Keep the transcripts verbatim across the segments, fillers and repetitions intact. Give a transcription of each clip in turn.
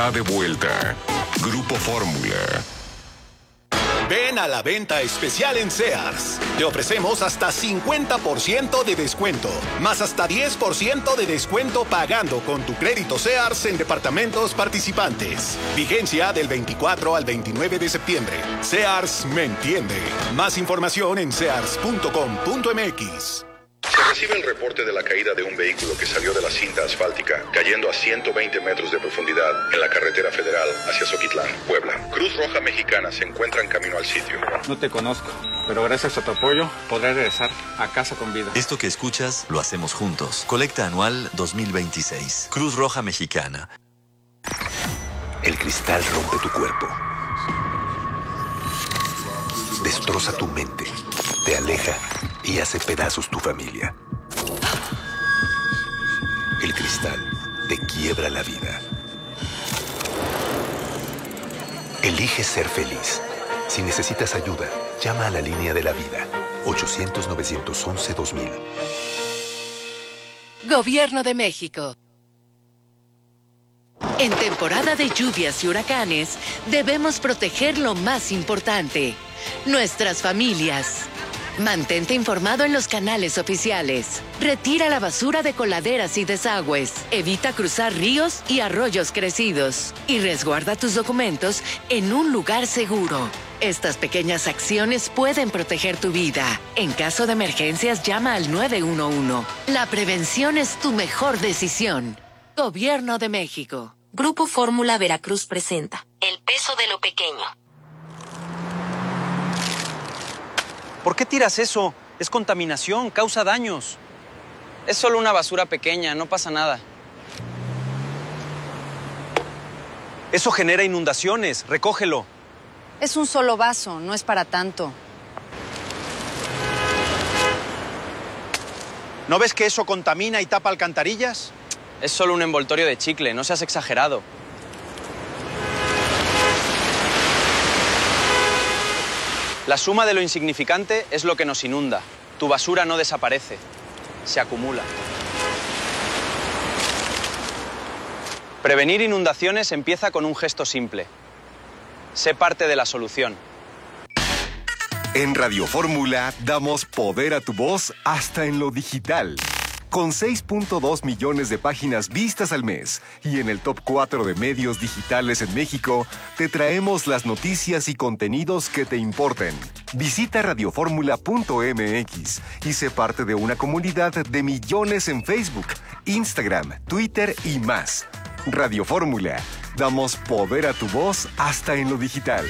está de vuelta. Grupo Fórmula. Ven a la venta especial en Sears. Te ofrecemos hasta cincuenta por ciento de descuento, más hasta diez por ciento de descuento pagando con tu crédito Sears en departamentos participantes. Vigencia del veinticuatro al veintinueve de septiembre. Sears me entiende. Más información en sears punto com punto m x. Se recibe el reporte de la caída de un vehículo que salió de la cinta asfáltica, cayendo a ciento veinte metros de profundidad en la carretera federal hacia Zoquitlán, Puebla. Cruz Roja Mexicana se encuentra en camino al sitio. No te conozco, pero gracias a tu apoyo podré regresar a casa con vida. Esto que escuchas lo hacemos juntos. Colecta anual dos mil veintiséis. Cruz Roja Mexicana. El cristal rompe tu cuerpo. Destroza tu mente. Te aleja y hace pedazos tu familia. El cristal te quiebra la vida. Elige ser feliz. Si necesitas ayuda, llama a la línea de la vida. ochocientos, novecientos once, dos mil. Gobierno de México. En temporada de lluvias y huracanes, debemos proteger lo más importante: nuestras familias. Mantente informado en los canales oficiales. Retira la basura de coladeras y desagües. Evita cruzar ríos y arroyos crecidos. Y resguarda tus documentos en un lugar seguro. Estas pequeñas acciones pueden proteger tu vida. En caso de emergencias, llama al nueve uno uno. La prevención es tu mejor decisión. Gobierno de México. Grupo Fórmula Veracruz presenta El peso de lo pequeño. ¿Por qué tiras eso? Es contaminación, causa daños. Es solo una basura pequeña, no pasa nada. Eso genera inundaciones, recógelo. Es un solo vaso, no es para tanto. ¿No ves que eso contamina y tapa alcantarillas? Es solo un envoltorio de chicle, no seas exagerado. La suma de lo insignificante es lo que nos inunda. Tu basura no desaparece, se acumula. Prevenir inundaciones empieza con un gesto simple. Sé parte de la solución. En Radio Fórmula damos poder a tu voz hasta en lo digital. Con seis punto dos millones de páginas vistas al mes y en el top cuatro de medios digitales en México, te traemos las noticias y contenidos que te importen. Visita radioformula punto m x y sé parte de una comunidad de millones en Facebook, Instagram, Twitter y más. Radio Fórmula, damos poder a tu voz hasta en lo digital.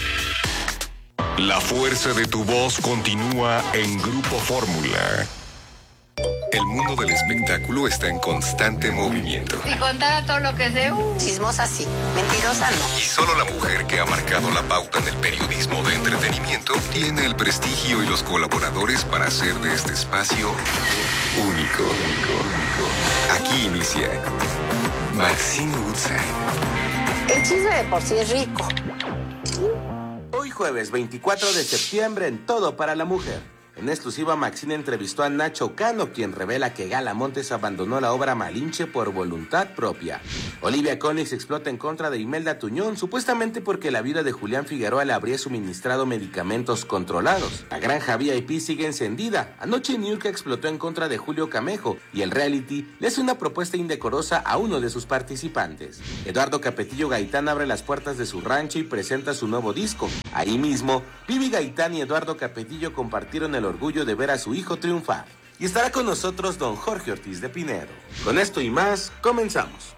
La fuerza de tu voz continúa en Grupo Fórmula. El mundo del espectáculo está en constante movimiento. Si contara todo lo que sé, uh, chismosa sí, mentirosa no. Y solo la mujer que ha marcado la pauta en el periodismo de entretenimiento tiene el prestigio y los colaboradores para hacer de este espacio único. Aquí inicia Maxine Woodside. El chisme de por sí es rico. Hoy jueves veinticuatro de septiembre en Todo para la Mujer. En exclusiva, Maxine entrevistó a Nacho Cano, quien revela que Gala Montes abandonó la obra Malinche por voluntad propia. Olivia Collins explota en contra de Imelda Tuñón, supuestamente porque la viuda de Julián Figueroa le habría suministrado medicamentos controlados. La granja V I P sigue encendida. Anoche Niurka explotó en contra de Julio Camejo y el reality le hace una propuesta indecorosa a uno de sus participantes. Eduardo Capetillo Gaitán abre las puertas de su rancho y presenta su nuevo disco. Ahí mismo, Vivi Gaitán y Eduardo Capetillo compartieron el orgullo de ver a su hijo triunfar. Y estará con nosotros don Jorge Ortiz de Pinedo. Con esto y más, comenzamos.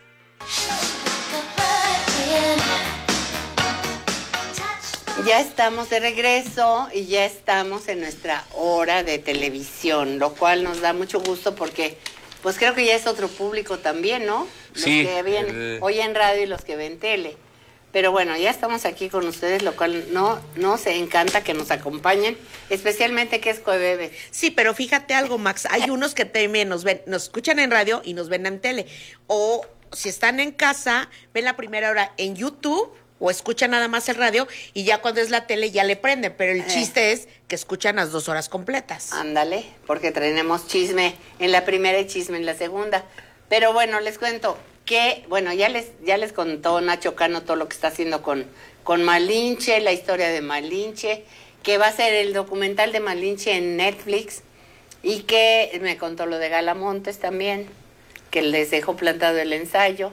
Ya estamos de regreso y ya estamos en nuestra hora de televisión, lo cual nos da mucho gusto porque pues creo que ya es otro público también, ¿no? Los sí, que ven el... hoy en radio y los que ven tele. Pero bueno, ya estamos aquí con ustedes, lo cual no nos encanta que nos acompañen, especialmente que es Jueves. Sí, pero fíjate algo, Max, hay unos que también nos ven, nos escuchan en radio y nos ven en tele. O si están en casa, ven la primera hora en YouTube o escuchan nada más el radio y ya cuando es la tele ya le prenden. Pero el eh. chiste es que escuchan las dos horas completas. Ándale, porque tenemos chisme en la primera y chisme en la segunda. Pero bueno, les cuento, que, bueno, ya les, ya les contó Nacho Cano todo lo que está haciendo con, con Malinche, la historia de Malinche, que va a ser el documental de Malinche en Netflix, y que me contó lo de Galamontes también, que les dejó plantado el ensayo.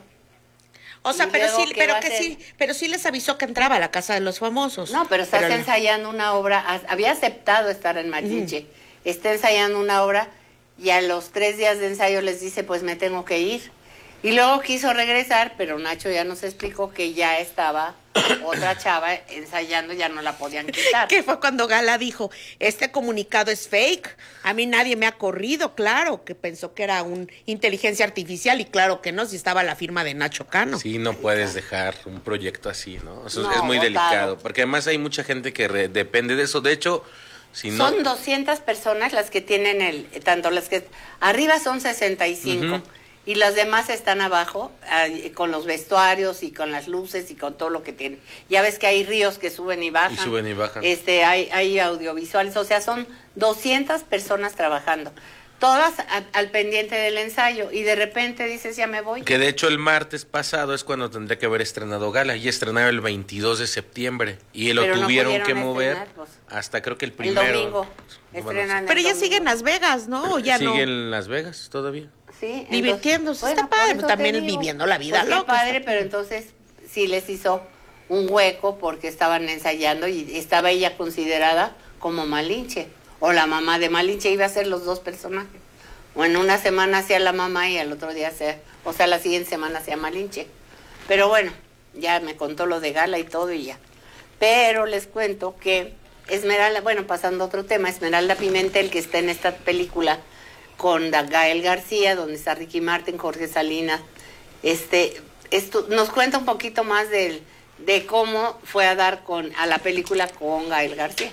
O sea, pero sí, pero que sí, pero sí les avisó que entraba a la Casa de los Famosos. No, pero estás pero ensayando una obra, había aceptado estar en Malinche, mm. está ensayando una obra, y a los tres días de ensayo les dice, pues me tengo que ir. Y luego quiso regresar, pero Nacho ya nos explicó que ya estaba otra chava ensayando, ya no la podían quitar. Que fue cuando Gala dijo, este comunicado es fake, a mí nadie me ha corrido, claro, que pensó que era una inteligencia artificial, y claro que no, si estaba la firma de Nacho Cano. Sí, no puedes dejar un proyecto así, ¿no? Eso no, es muy botado. delicado, porque además hay mucha gente que re- depende de eso, de hecho... Si no... Son doscientas personas las que tienen el, tanto las que, arriba son sesenta y cinco, uh-huh. y las demás están abajo, eh, con los vestuarios y con las luces y con todo lo que tienen. Ya ves que hay ríos que suben y bajan. Y suben y bajan. Este, hay, hay audiovisuales, o sea, son doscientas personas trabajando, todas a, al pendiente del ensayo, y de repente dices, ya me voy. Que de hecho el martes pasado es cuando tendría que haber estrenado Gala, y estrenaba el veintidós de septiembre, y lo Pero tuvieron no que mover pues. hasta creo que el primero. El domingo. Bueno, sí. Pero ella sigue en Las Vegas, ¿no? ¿O ya sigue no? en Las Vegas todavía. Sí, divirtiéndose, bueno, está padre, también viviendo la vida pues loca. padre, pero entonces sí les hizo un hueco porque estaban ensayando y estaba ella considerada como Malinche, o la mamá de Malinche, iba a ser los dos personajes. O en una semana hacía la mamá y al otro día hacía, o sea, la siguiente semana hacía Malinche. Pero bueno, ya me contó lo de Gala y todo y ya. Pero les cuento que Esmeralda, bueno, pasando a otro tema, Esmeralda Pimentel, que está en esta película con Gael García, donde está Ricky Martin, Jorge Salinas, este, esto, nos cuenta un poquito más de, de cómo fue a dar con a la película con Gael García.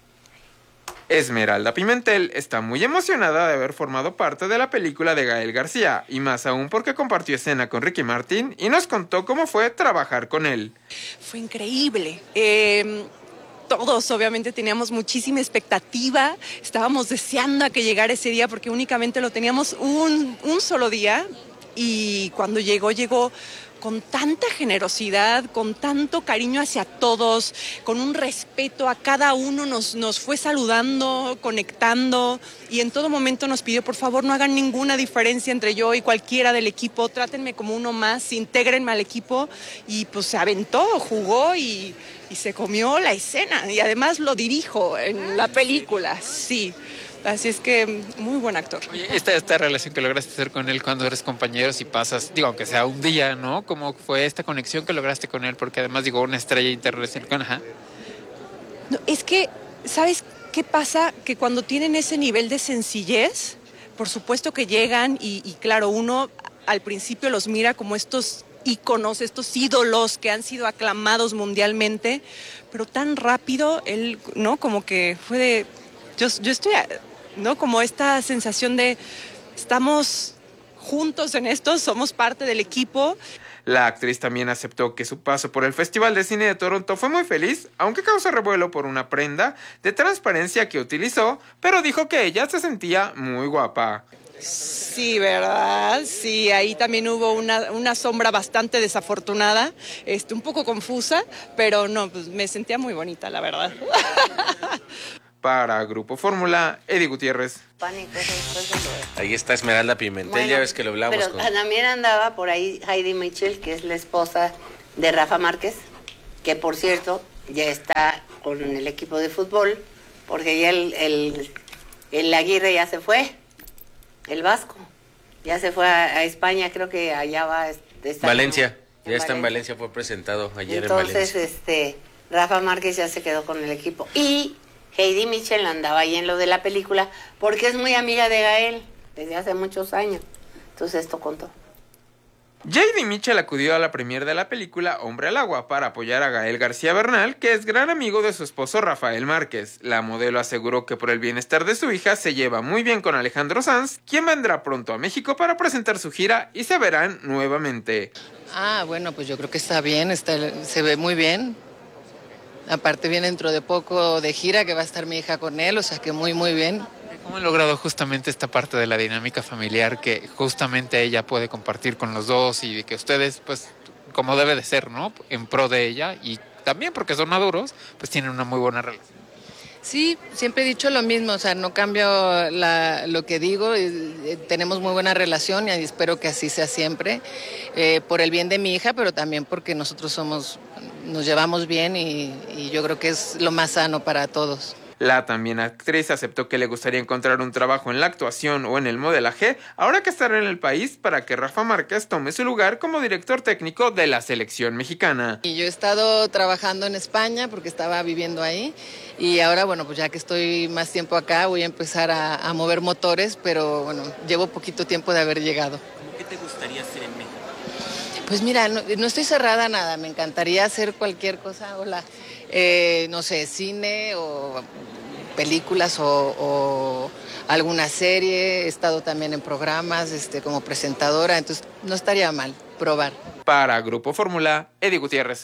Esmeralda Pimentel está muy emocionada de haber formado parte de la película de Gael García, y más aún porque compartió escena con Ricky Martin y nos contó cómo fue trabajar con él. Fue increíble. Eh... Todos obviamente teníamos muchísima expectativa, estábamos deseando a que llegara ese día porque únicamente lo teníamos un, un solo día, y cuando llegó, llegó con tanta generosidad, con tanto cariño hacia todos, con un respeto a cada uno, nos, nos fue saludando, conectando, y en todo momento nos pidió, por favor, no hagan ninguna diferencia entre yo y cualquiera del equipo, trátenme como uno más, intégrenme al equipo, y pues se aventó, jugó y... y se comió la escena, y además lo dirijo en la película, sí. Así es que, muy buen actor. Oye, esta, esta relación que lograste hacer con él cuando eres compañeros y pasas, digo, aunque sea un día, ¿no? ¿Cómo fue esta conexión que lograste con él? Porque además, digo, una estrella internacional, ajá. No, es que, ¿sabes qué pasa? Que cuando tienen ese nivel de sencillez, por supuesto que llegan y, y claro, uno al principio los mira como estos íconos, estos ídolos que han sido aclamados mundialmente, pero tan rápido, él, ¿no? Como que fue de... Yo, yo estoy, ¿no? Como esta sensación de estamos juntos en esto, somos parte del equipo. La actriz también aceptó que su paso por el Festival de Cine de Toronto fue muy feliz, aunque causó revuelo por una prenda de transparencia que utilizó, pero dijo que ella se sentía muy guapa. Sí, ¿verdad? Sí, ahí también hubo una, una sombra bastante desafortunada, este, un poco confusa, pero no, pues me sentía muy bonita, la verdad. Para Grupo Fórmula, Eddie Gutiérrez. Ahí está Esmeralda Pimentel, bueno, ya ves que lo hablamos. Pero con... también andaba por ahí Heidi Mitchell, que es la esposa de Rafa Márquez, que por cierto ya está con el equipo de fútbol, porque ya el, el, el Aguirre ya se fue. El Vasco ya se fue a, a España, creo que allá va a estar Valencia, en ya está Valencia. en Valencia, fue presentado ayer Entonces, en Valencia. Entonces, este, Rafa Márquez ya se quedó con el equipo. Y Heidi Mitchell andaba ahí en lo de la película, porque es muy amiga de Gael, desde hace muchos años. Entonces esto contó. Heidi Mitchell acudió a la premier de la película Hombre al Agua para apoyar a Gael García Bernal, que es gran amigo de su esposo Rafael Márquez. La modelo aseguró que por el bienestar de su hija se lleva muy bien con Alejandro Sanz, quien vendrá pronto a México para presentar su gira y se verán nuevamente. Ah, bueno, pues yo creo que está bien, está, se ve muy bien. Aparte viene dentro de poco de gira que va a estar mi hija con él, o sea que muy, muy bien. ¿Cómo han logrado justamente esta parte de la dinámica familiar que justamente ella puede compartir con los dos y que ustedes, pues, como debe de ser, ¿no? En pro de ella y también porque son maduros, pues tienen una muy buena relación. Sí, siempre he dicho lo mismo, o sea, no cambio la, lo que digo, eh, tenemos muy buena relación y espero que así sea siempre, eh, por el bien de mi hija, pero también porque nosotros somos, nos llevamos bien y, y yo creo que es lo más sano para todos. La también actriz aceptó que le gustaría encontrar un trabajo en la actuación o en el modelaje, ahora que estará en el país para que Rafa Márquez tome su lugar como director técnico de la selección mexicana. Y yo he estado trabajando en España porque estaba viviendo ahí y ahora, bueno, pues ya que estoy más tiempo acá voy a empezar a, a mover motores, pero bueno, llevo poquito tiempo de haber llegado. ¿Cómo qué te gustaría hacer en México? Pues mira, no, no estoy cerrada a nada, me encantaría hacer cualquier cosa, hola, eh, no sé, cine o películas o, o alguna serie, he estado también en programas este, como presentadora, entonces no estaría mal probar. Para Grupo Fórmula, Eddie Gutiérrez.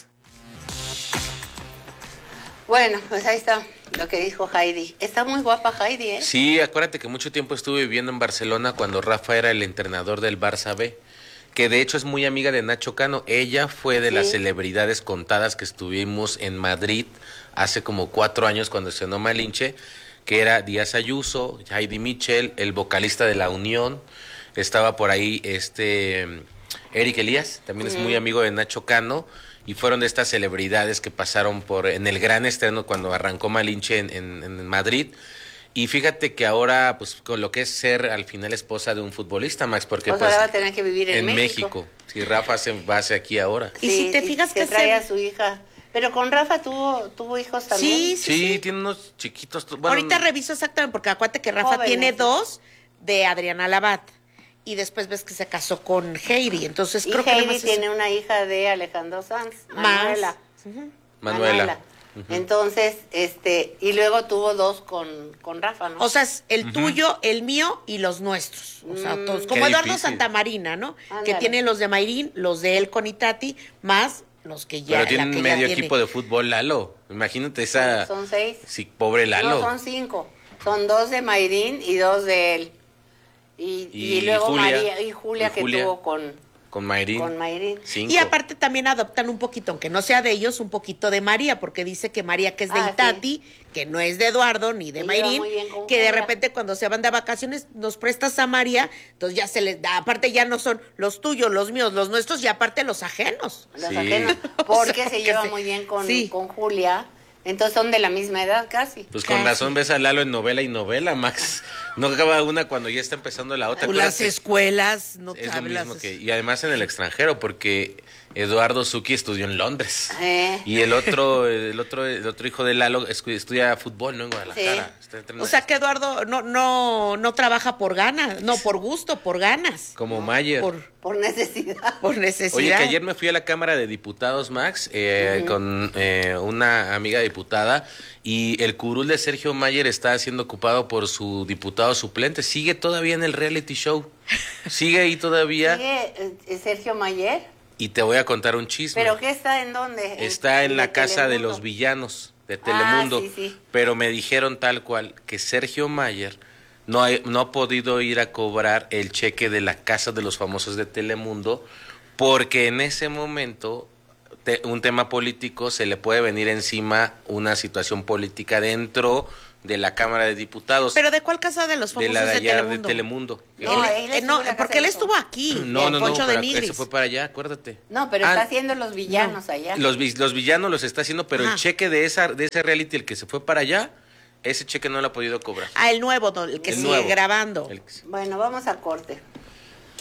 Bueno, pues ahí está lo que dijo Heidi. Está muy guapa Heidi, ¿eh? Sí, acuérdate que mucho tiempo estuve viviendo en Barcelona cuando Rafa era el entrenador del Barça B, que de hecho es muy amiga de Nacho Cano. Ella fue de Sí. las celebridades contadas que estuvimos en Madrid hace como cuatro años cuando estrenó Malinche, que era Díaz Ayuso, Heidi Mitchell, el vocalista de La Unión, estaba por ahí este Eric Elías, también es muy amigo de Nacho Cano, y fueron de estas celebridades que pasaron por en el gran estreno cuando arrancó Malinche en, en, en Madrid. Y fíjate que ahora, pues, con lo que es ser al final esposa de un futbolista, Max, porque Pues pues ahora va a tener que vivir en, en México. México. Si Rafa se va hacia aquí ahora. Y si te fijas que que trae se- a su hija. Pero con Rafa tuvo, tuvo hijos también. Sí, sí, Sí, sí. tiene unos chiquitos. Bueno, Ahorita reviso exactamente, porque acuérdate que Rafa Jóvenes. tiene dos de Adriana Labat. Y después ves que se casó con Heidi. Entonces Y creo que nada Heidi más tiene es- una hija de Alejandro Sanz, Más. Manuela. Manuela. Ujú. Entonces, este, y luego tuvo dos con, con Rafa, ¿no? O sea, es el Ujú. tuyo, el mío y los nuestros. O sea, Mm. todos. Qué Como Eduardo difícil. Santamarina, ¿no? Que Ándale. tiene los de Mayrín, los de él con Itati, más los que ya. Pero la tiene que un ya medio tiene. equipo de fútbol Lalo. Imagínate esa. Son seis. Sí, pobre Lalo. No, son cinco. Son dos de Mayrín y dos de él. Y, y Y luego Julia. María y Julia Y que Julia. tuvo con, Con Mayrín. con Mayrín. Cinco. Y aparte también adoptan un poquito, aunque no sea de ellos, un poquito de María, porque dice que María, que es de Ah, Itati, que no es de Eduardo ni de Se lleva Mayrín, muy bien con que de Julia. repente cuando se van de vacaciones nos prestas a María, entonces ya se les da, aparte ya no son los tuyos, los míos, los nuestros y aparte los ajenos. Los Sí. ajenos, O porque sea, se que lleva se- muy bien con, sí. con Julia. Entonces son de la misma edad casi. Pues con Casi. razón ves a Lalo en novela y novela, Max. No acaba una cuando ya está empezando la otra. Pues las Acuérdate, escuelas, no es lo sabes, mismo las- que. Y además en el extranjero, porque Eduardo Zucchi estudió en Londres. Eh, Y el otro, el otro, el otro hijo de Lalo escu- estudia fútbol, ¿no? En Guadalajara. Está entrenando. O sea que Eduardo no, no, no trabaja por ganas, no por gusto, por ganas. Como Mayer. Por, por necesidad. por necesidad. Oye, que ayer me fui a la Cámara de Diputados, Max, eh, con eh, una amiga diputada, y el curul de Sergio Mayer está siendo ocupado por su diputado suplente. Sigue todavía en el reality show. Sigue ahí todavía. ¿Sigue eh, Sergio Mayer? Y te voy a contar un chisme. ¿Pero qué está en dónde? Está en de la casa de Telemundo? los villanos de Ah, Telemundo. sí, sí. Pero me dijeron tal cual que Sergio Mayer no ha, no ha podido ir a cobrar el cheque de la casa de los famosos de Telemundo porque en ese momento te- un tema político se le puede venir encima una situación política dentro de la Cámara de Diputados. ¿Pero de cuál casa de los de famosos la de de, allá Telemundo? de Telemundo. No, Él- él eh, estuvo no, en la casa porque él de estuvo aquí, No, en no, no, Poncho de para- Nigris. ese fue para allá, acuérdate. No, pero Ah, está haciendo los villanos allá. Los, vi- los villanos los está haciendo, pero Ajá. el cheque de esa de ese reality, el que se fue para allá, ese cheque no lo ha podido cobrar. Ah, el nuevo, no, el que El sigue nuevo. grabando. El- Bueno, vamos a corte.